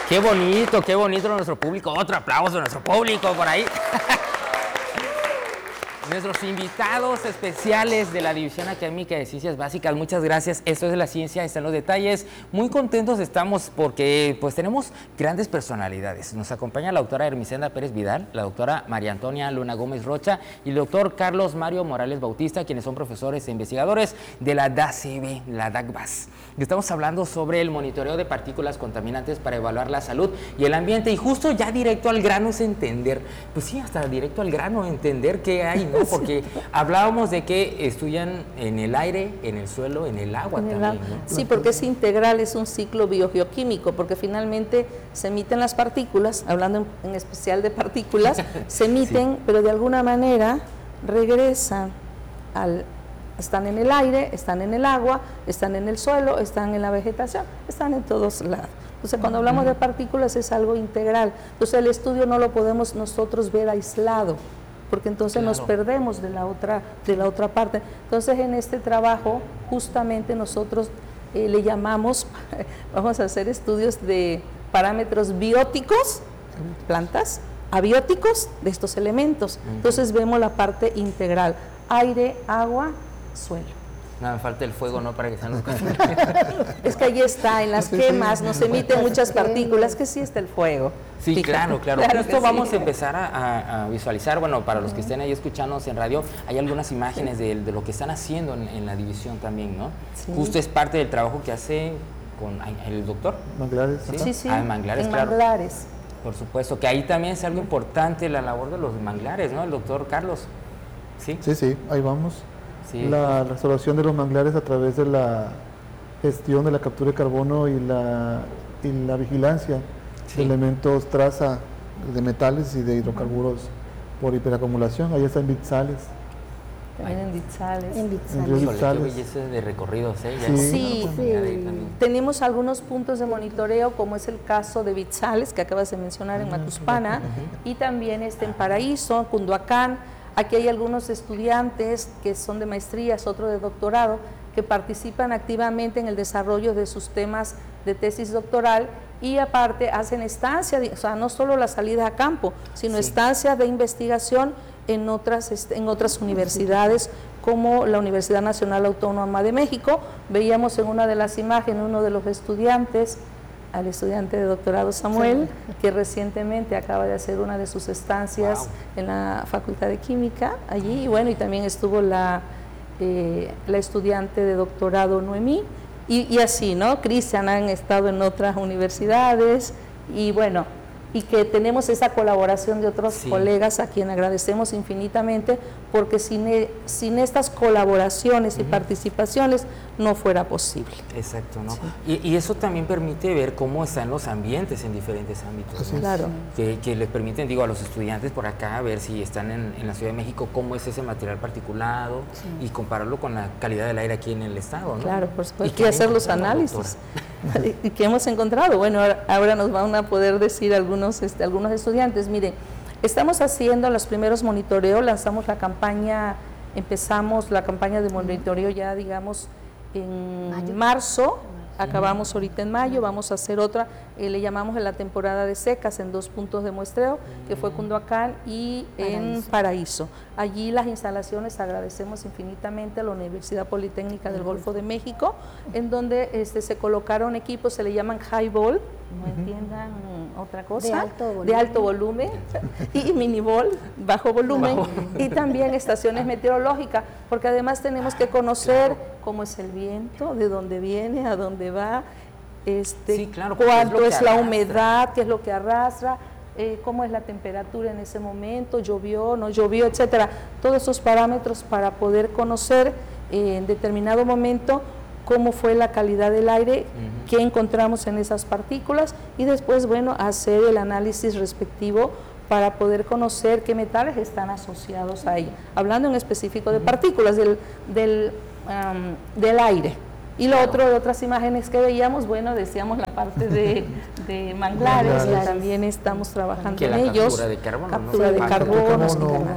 Qué bonito nuestro público. Otro aplauso a nuestro público por ahí. Nuestros invitados especiales de la División Académica de Ciencias Básicas, muchas gracias. Esto es La Ciencia, están los detalles. Muy contentos estamos porque pues tenemos grandes personalidades. Nos acompaña la doctora Hermicenda Pérez Vidal, la doctora María Antonia Luna Gómez Rocha y el doctor Carlos Mario Morales Bautista, quienes son profesores e investigadores de la DACB, la DACBAS. Estamos hablando sobre el monitoreo de partículas contaminantes para evaluar la salud y el ambiente, y justo ya directo al grano es entender, pues sí, hasta directo al grano, entender qué hay, ¿no? Porque hablábamos de que estudian en el aire, en el suelo, en el agua también, ¿no? Sí, porque es integral, es un ciclo biogeoquímico, porque finalmente se emiten las partículas, hablando en especial de partículas, se emiten, sí, pero de alguna manera regresan están en el aire, están en el agua, están en el suelo, están en la vegetación, están en todos lados. Entonces, cuando hablamos de partículas es algo integral. Entonces, el estudio no lo podemos nosotros ver aislado, porque entonces nos perdemos de la otra parte. Entonces, en este trabajo, justamente nosotros le llamamos, vamos a hacer estudios de parámetros bióticos, plantas, abióticos de estos elementos. Entonces, vemos la parte integral, aire, agua, suelo. Nada, me falta el fuego, ¿no? Para que sean los Es que ahí está, en las quemas nos emiten muchas partículas, que sí está el fuego. Sí, claro. Justo vamos a empezar a visualizar, bueno, para los que estén ahí escuchándonos en radio, hay algunas imágenes de lo que están haciendo en la división también, ¿no? Sí. Justo es parte del trabajo que hace con el doctor. Manglares. Sí. Manglares, claro. Manglares. Por supuesto, que ahí también es algo importante la labor de los manglares, ¿no? El doctor Carlos. Sí, ahí vamos. Sí. La restauración de los manglares a través de la gestión de la captura de carbono y la vigilancia de elementos traza de metales y de hidrocarburos por hiperacumulación. Ahí está en Vitzales. También en Vitzales. Qué belleza de recorridos, ¿eh? Sí. Tenemos algunos puntos de monitoreo, como es el caso de Vitzales, que acabas de mencionar, en Macuspana, y también en Paraíso, Cunduacán. Aquí hay algunos estudiantes que son de maestrías, otro de doctorado, que participan activamente en el desarrollo de sus temas de tesis doctoral y aparte hacen estancias, o sea, no solo la salida a campo, sino estancias de investigación en otras universidades, como la Universidad Nacional Autónoma de México. Veíamos en una de las imágenes uno de los estudiantes, al estudiante de doctorado Samuel, que recientemente acaba de hacer una de sus estancias en la Facultad de Química allí, y bueno, y también estuvo la estudiante de doctorado Noemí, y así, ¿no? Cristian han estado en otras universidades, y bueno, y que tenemos esa colaboración de otros colegas a quien agradecemos infinitamente, porque sin estas colaboraciones y participaciones no fuera posible. Exacto, ¿no? Sí. Y eso también permite ver cómo están los ambientes en diferentes ámbitos, ¿no? Claro. Que les permiten, digo, a los estudiantes por acá ver si están en la Ciudad de México, cómo es ese material particulado y compararlo con la calidad del aire aquí en el estado, ¿no? Claro, por supuesto. Y hacer los análisis. ¿Y qué hemos encontrado? Bueno, ahora nos van a poder decir algunos estudiantes. Miren, estamos haciendo los primeros monitoreos, lanzamos la campaña, empezamos la campaña de monitoreo ya, digamos, en marzo, acabamos ahorita en mayo, vamos a hacer otra, le llamamos en la temporada de secas, en 2 puntos de muestreo, que fue Cunduacán y en Paraíso. Allí las instalaciones, agradecemos infinitamente a la Universidad Politécnica del Golfo de México, en donde se colocaron equipos, se le llaman highball, no entiendan otra cosa, de alto volumen, y miniball, bajo volumen, y también estaciones meteorológicas, porque además tenemos que conocer cómo es el viento, de dónde viene, a dónde va, cuánto es la humedad, qué es lo que arrastra, cómo es la temperatura en ese momento, llovió, no llovió, etcétera. Todos esos parámetros para poder conocer en determinado momento cómo fue la calidad del aire, qué encontramos en esas partículas, y después, bueno, hacer el análisis respectivo para poder conocer qué metales están asociados ahí. Hablando en específico de partículas del aire. Y lo otro, de otras imágenes que veíamos, bueno, decíamos la parte de manglares, que también estamos trabajando en ellos. Captura de carbono,